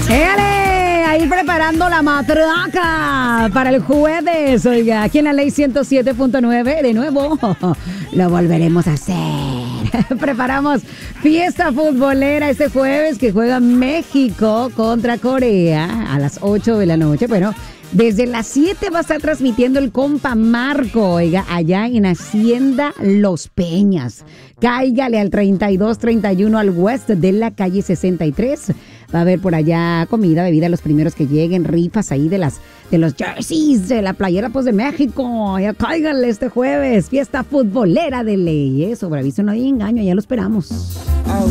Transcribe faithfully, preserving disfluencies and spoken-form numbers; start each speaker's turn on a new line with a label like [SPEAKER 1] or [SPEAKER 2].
[SPEAKER 1] ¡Éale! Ahí preparando la matraca para el jueves. Oiga, aquí en la ley ciento siete punto nueve, de nuevo, lo volveremos a hacer. Preparamos fiesta futbolera este jueves que juega México contra Corea a las ocho de la noche. Bueno, desde las siete va a estar transmitiendo el compa Marco, oiga, allá en Hacienda Los Peñas. Cáigale al treinta y dos treinta y uno al West de la calle sesenta y tres. Va a haber por allá comida, bebida, los primeros que lleguen, rifas ahí de las de los jerseys de la playera pues de México. Ya cáiganle este jueves, fiesta futbolera de ley. Sobre aviso no hay engaño, ya lo esperamos.